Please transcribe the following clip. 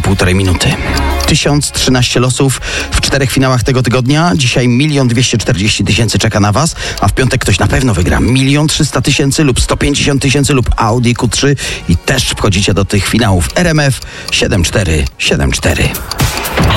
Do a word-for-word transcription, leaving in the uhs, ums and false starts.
półtorej minuty. tysiąc trzynaście losów w czterech finałach tego tygodnia. Dzisiaj milion dwieście czterdzieści tysięcy czeka na was, a w piątek ktoś na pewno wygra milion trzysta tysięcy lub sto pięćdziesiąt tysięcy lub Audi Q trzy i też wchodzicie do tych finałów. R M F siedem cztery siedem cztery.